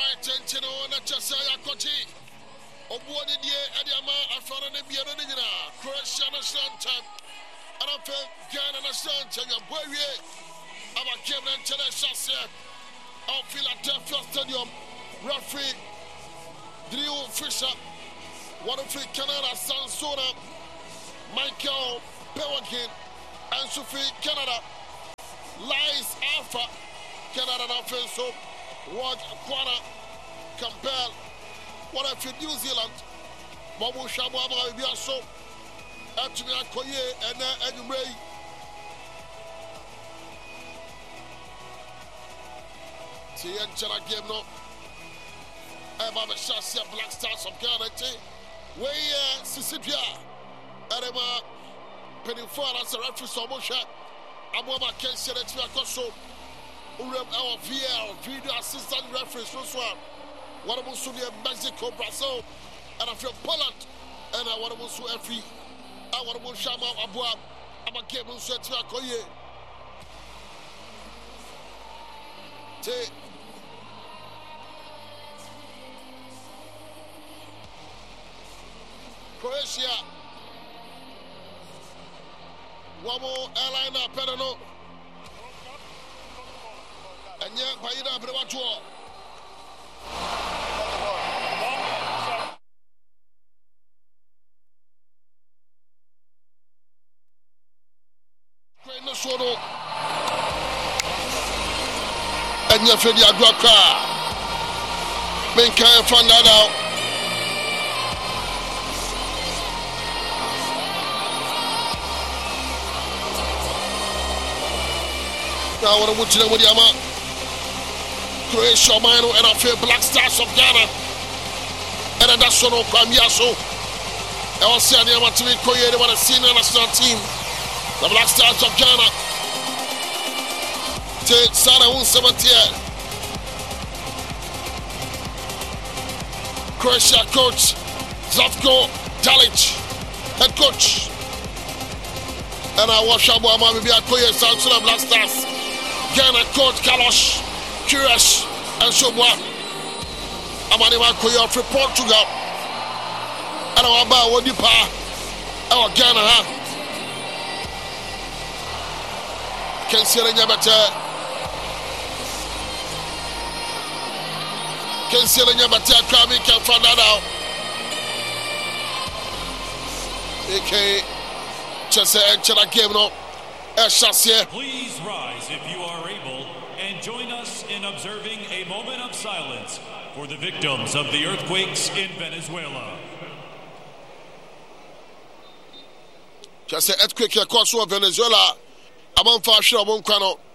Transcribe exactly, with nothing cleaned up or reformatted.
Tentino na Chasaya Koti. Obuani die Ediama Afana Nebiana Nina. Croatia national time. And I feel Ghana national time. Your boy, I'm a game and tell us here. I'll feel at Philadelphia Stadium. Referee Drew Fisher. One of the Canada Sansona. Michael Pewakin. And Sophie Canada. Lies Alpha. Canada na so. What Kwana Campbell. What if you New Zealand? Mamu Shabu Abba Biaso. Anthony Akoye and Anyway. See, and Chana game no. I'm a Shassia Black Stars of Ghana. Way, Sisipia. And I'm a penny for as a referee. So much. I'm a Kensia that you are so. Our V L, video assistant referee, so one. One of us in Mexico, Brazil, and I feel Poland, and I want to so every. I want to Shama Abua. I'm a game on Setia Koye. Take. Croatia. One more airliner, Pedano. And yet, Paida Brevatua. Train the Soto. And yet, Freddy Aguaka. Men can't find that out. Now, what I want to know with Yama. Croatia, Mino, and I feel Black Stars of Ghana. And that's one of Kwamiaso. I was saying, I want to be Koye, the senior national team. The Black Stars of Ghana. Take Sana one seventy. Croatia coach Zlatko Dalic, head coach. And I watch Abu Amami be a Koye Sansula Black Stars. Ghana coach Carlos. Curious and so what? I'm an Koya for Portugal. And I'm about what you pa our Ghana, huh? Can see the Yabata. Can see the Yabata coming, can find that out. Okay, just say, and I gave no a chassis. Please rise if you are able. And join us in observing a moment of silence for the victims of the earthquakes in Venezuela. Just say earthquake across Venezuela. I'm on fire, I'm on